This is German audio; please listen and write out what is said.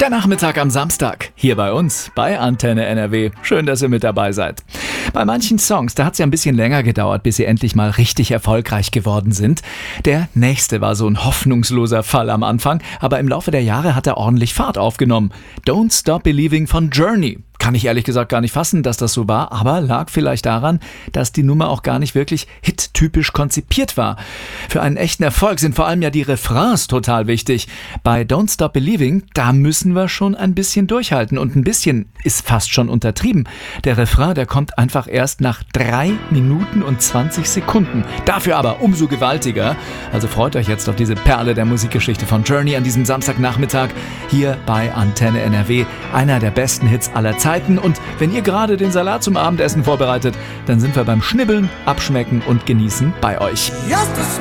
Der Nachmittag am Samstag, hier bei uns, bei Antenne NRW. Schön, dass ihr mit dabei seid. Bei manchen Songs, da hat es ja ein bisschen länger gedauert, bis sie endlich mal richtig erfolgreich geworden sind. Der nächste war so ein hoffnungsloser Fall am Anfang, aber im Laufe der Jahre hat er ordentlich Fahrt aufgenommen. Don't Stop Believing von Journey. Kann ich ehrlich gesagt gar nicht fassen, dass das so war, aber lag vielleicht daran, dass die Nummer auch gar nicht wirklich hit-typisch konzipiert war. Für einen echten Erfolg sind vor allem ja die Refrains total wichtig. Bei Don't Stop Believing, da müssen wir schon ein bisschen durchhalten und ein bisschen ist fast schon untertrieben. Der Refrain, der kommt einfach erst nach 3 Minuten und 20 Sekunden. Dafür aber umso gewaltiger. Also freut euch jetzt auf diese Perle der Musikgeschichte von Journey an diesem Samstagnachmittag hier bei Antenne NRW. Einer der besten Hits aller Zeiten. Und wenn ihr gerade den Salat zum Abendessen vorbereitet, dann sind wir beim Schnibbeln, Abschmecken und Genießen bei euch. Just a